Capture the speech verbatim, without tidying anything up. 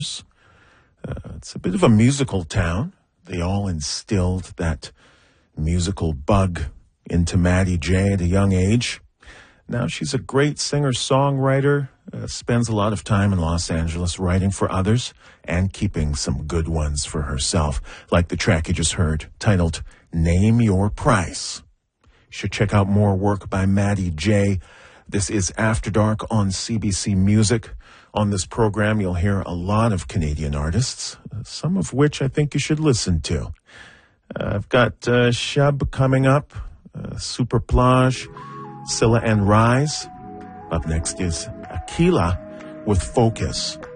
Uh, it's a bit of a musical town. They all instilled that musical bug into Maddie J at a young age. Now she's a great singer-songwriter, uh, spends a lot of time in Los Angeles writing for others and keeping some good ones for herself, like the track you just heard, titled Name Your Price. You should check out more work by Maddie J. This is After Dark on C B C Music. On this program, you'll hear a lot of Canadian artists, uh, some of which I think you should listen to. Uh, I've got uh, Shub coming up, uh, Super Plage, Scylla and Rise. Up next is Aquila with Focus.